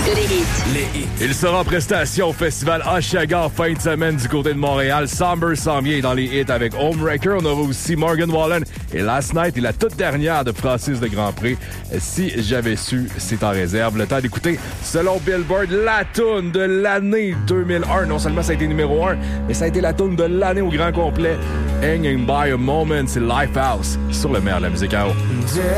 Les hits. Il sera en prestation au festival Osheaga en fin de semaine du côté de Montréal. Somber s'en vient dans les hits avec Homewrecker. On aura aussi Morgan Wallen et Last Night et la toute dernière de Francis de Grandpré. Si j'avais su, c'est en réserve. Le temps d'écouter, selon Billboard, la toune de l'année 2001. Non seulement ça a été numéro 1, mais ça a été la toune de l'année au grand complet. Hanging by a Moment, c'est Lifehouse sur le meilleur de la musique à eau.